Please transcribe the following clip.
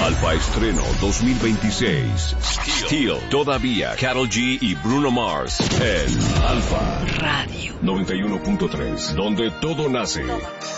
Alfa Estreno 2026. Steel, todavía Karol G y Bruno Mars en Alfa Radio 91.3, donde todo nace.